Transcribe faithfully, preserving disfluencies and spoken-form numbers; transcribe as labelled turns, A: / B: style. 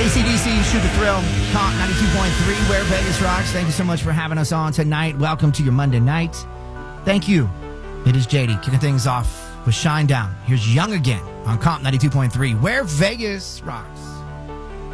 A: A C D C, Shoot the Thrill, Comp ninety-two point three, Where Vegas Rocks. Thank you so much for having us on tonight. Welcome to your Monday night. Thank you. It is J D kicking things off with Shine Down. Here's Young Again on Comp ninety-two point three, Where Vegas Rocks.